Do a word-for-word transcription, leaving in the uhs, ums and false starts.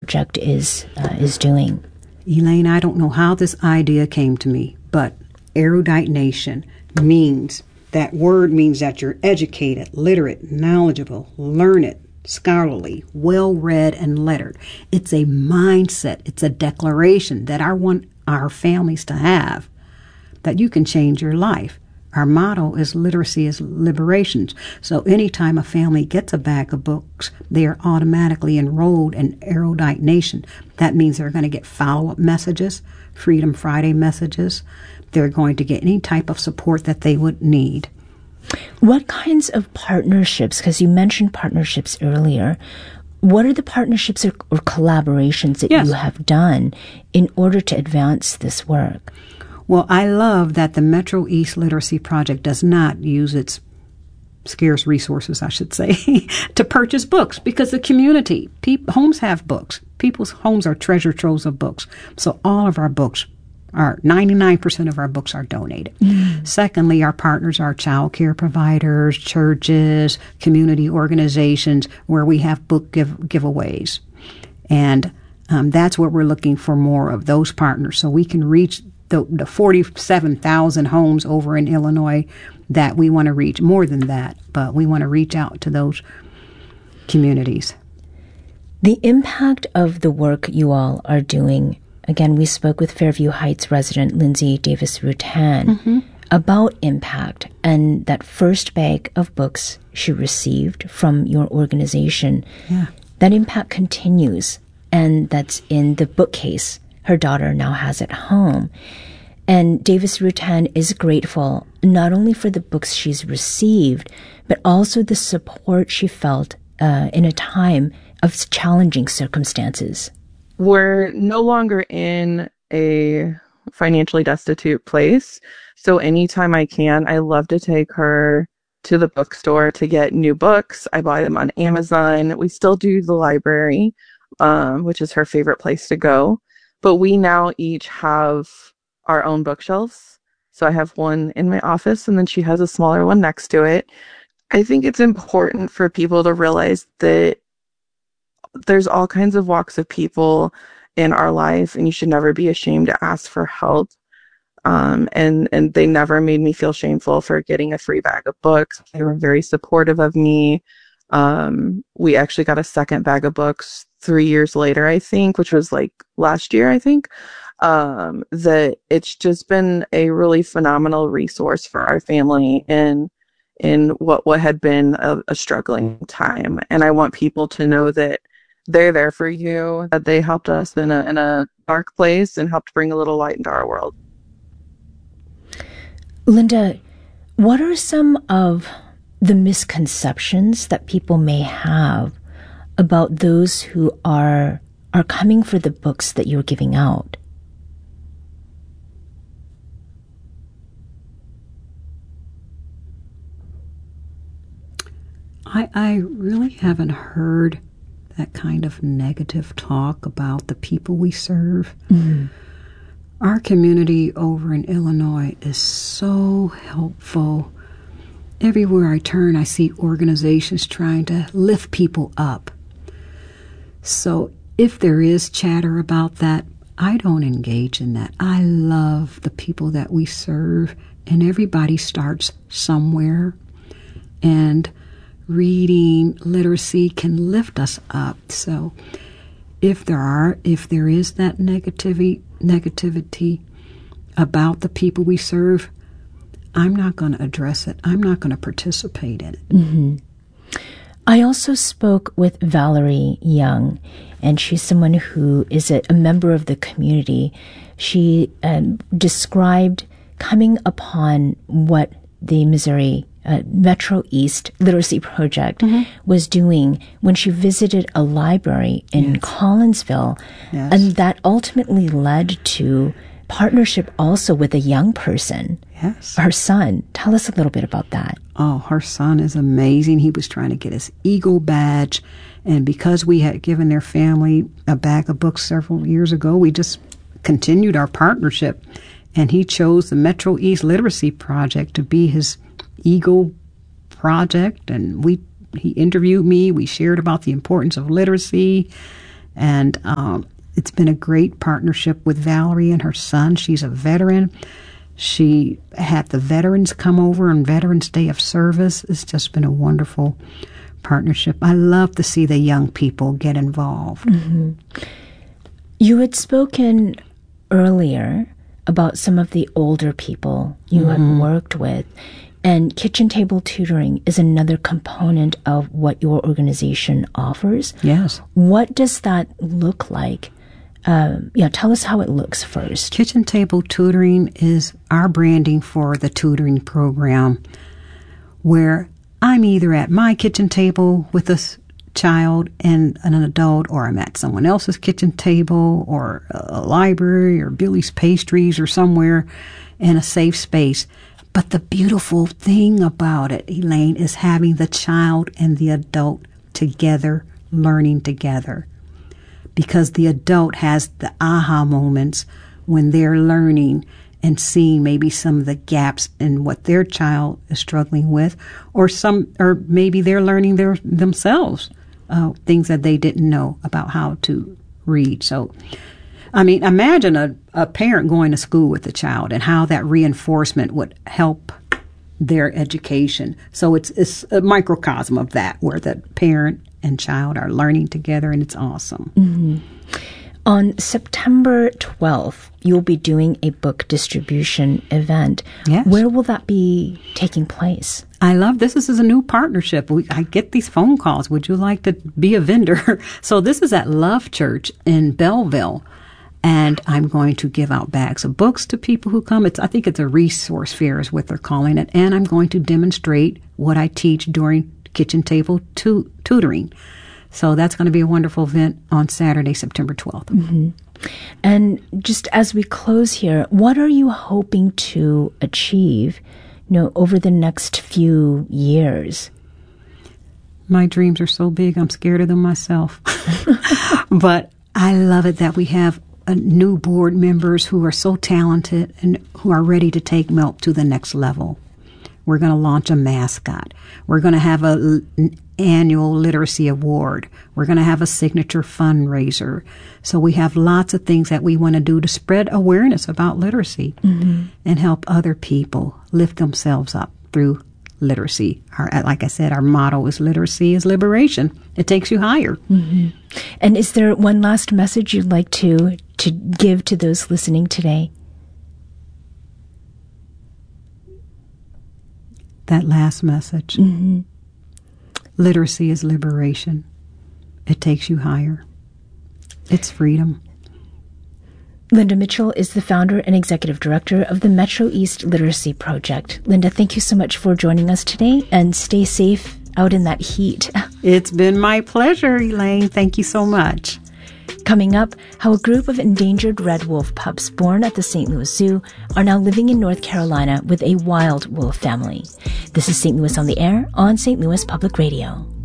project is uh, is doing. Elaine, I don't know how this idea came to me, but erudite nation means, that word means that you're educated, literate, knowledgeable, learned, scholarly, well-read, and lettered. It's a mindset. It's a declaration that I want our families to have, that you can change your life. Our motto is literacy is liberation. So anytime a family gets a bag of books, they are automatically enrolled in Erudite Nation. That means they're going to get follow-up messages, Freedom Friday messages. They're going to get any type of support that they would need. What kinds of partnerships, because you mentioned partnerships earlier, what are the partnerships or, or collaborations that yes. you have done in order to advance this work? Well, I love that the Metro East Literacy Project does not use its scarce resources, I should say, to purchase books, because the community, pe- homes have books. People's homes are treasure troves of books. So all of our books are, ninety-nine percent of our books are donated. Mm. Secondly, our partners are child care providers, churches, community organizations, where we have book give- giveaways. And um, that's what we're looking for, more of those partners, so we can reach the, the forty-seven thousand homes over in Illinois that we want to reach. More than that, but we want to reach out to those communities. The impact of the work you all are doing, again, we spoke with Fairview Heights resident Lindsay Davis-Rutan mm-hmm. about impact, and that first bag of books she received from your organization. Yeah. That impact continues, and that's in the bookcase her daughter now has at home. And Davis-Rutan is grateful not only for the books she's received, but also the support she felt uh, in a time of challenging circumstances. We're no longer in a financially destitute place. So anytime I can, I love to take her to the bookstore to get new books. I buy them on Amazon. We still do the library, um, which is her favorite place to go. But we now each have our own bookshelves. So I have one in my office, and then she has a smaller one next to it. I think it's important for people to realize that there's all kinds of walks of people in our life, and you should never be ashamed to ask for help. Um, and, and they never made me feel shameful for getting a free bag of books. They were very supportive of me. Um, we actually got a second bag of books three years later, I think, which was like last year, I think. Um, that it's just been a really phenomenal resource for our family in, in what, what had been a, a struggling time. And I want people to know that they're there for you, that they helped us in a, in a dark place and helped bring a little light into our world. Linda, what are some of the misconceptions that people may have about those who are are coming for the books that you're giving out? I, I really haven't heard that kind of negative talk about the people we serve. Mm-hmm. Our community over in Illinois is so helpful. Everywhere I turn, I see organizations trying to lift people up. So if there is chatter about that, I don't engage in that. I love the people that we serve, and everybody starts somewhere. And reading, literacy can lift us up. So if there are, if there is that negativity, negativity about the people we serve, I'm not going to address it. I'm not going to participate in it. Mm-hmm. I also spoke with Valerie Young, and she's someone who is a, a member of the community. She um, described coming upon what the Missouri uh, Metro East Literacy Project mm-hmm. was doing when she visited a library in yes. Collinsville, yes. and that ultimately led to partnership also with a young person. Yes. Her son. Tell us a little bit about that. Oh, her son is amazing. He was trying to get his Eagle badge, and because we had given their family a bag of books several years ago, we just continued our partnership, and he chose the Metro East Literacy Project to be his Eagle project, and we he interviewed me. We shared about the importance of literacy, And um, it's been a great partnership with Valerie and her son. She's a veteran. She had the veterans come over on Veterans Day of Service. It's just been a wonderful partnership. I love to see the young people get involved. Mm-hmm. You had spoken earlier about some of the older people you mm-hmm. had worked with, and kitchen table tutoring is another component of what your organization offers. Yes. What does that look like? Um, yeah, tell us how it looks first. Kitchen table tutoring is our branding for the tutoring program, where I'm either at my kitchen table with a child and an adult, or I'm at someone else's kitchen table, or a library, or Billy's Pastries, or somewhere in a safe space. But the beautiful thing about it, Elaine, is having the child and the adult together, learning together. Because the adult has the aha moments when they're learning and seeing maybe some of the gaps in what their child is struggling with, or some, or maybe they're learning their themselves uh, things that they didn't know about how to read. So, I mean, imagine a, a parent going to school with a child and how that reinforcement would help their education. So it's it's a microcosm of that, where the parent and child are learning together, and it's awesome. Mm-hmm. On September twelfth, you'll be doing a book distribution event. Yes. Where will that be taking place? I love this. This is a new partnership. We, I get these phone calls. Would you like to be a vendor? So this is at Love Church in Belleville. And I'm going to give out bags of books to people who come. It's I think it's a resource fair is what they're calling it. And I'm going to demonstrate what I teach during kitchen table tu- tutoring. So that's going to be a wonderful event on Saturday, September twelfth. Mm-hmm. And just as we close here, what are you hoping to achieve, you know, over the next few years? My dreams are so big, I'm scared of them myself. But I love it that we have uh, new board members who are so talented and who are ready to take Milk to the next level. We're going to launch a mascot. We're going to have a l- an annual literacy award. We're going to have a signature fundraiser. So we have lots of things that we want to do to spread awareness about literacy mm-hmm. and help other people lift themselves up through literacy. Our, like I said, our motto is literacy is liberation. It takes you higher. Mm-hmm. And is there one last message you'd like to to give to those listening today? That last message. Mm-hmm. Literacy is liberation. It takes you higher. It's freedom. Linda Mitchell is the founder and executive director of the Metro East Literacy Project. Linda, thank you so much for joining us today, and stay safe out in that heat. It's been my pleasure, Elaine. Thank you so much. Coming up, how a group of endangered red wolf pups born at the Saint Louis Zoo are now living in North Carolina with a wild wolf family. This is Saint Louis on the Air on Saint Louis Public Radio.